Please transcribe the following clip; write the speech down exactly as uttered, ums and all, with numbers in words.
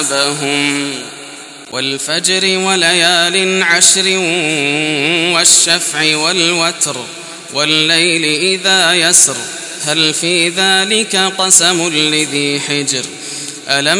حسابهم والفجر وليال عشر والشفع والوتر والليل إذا يسر هل في ذلك قسم لذي حجر ألم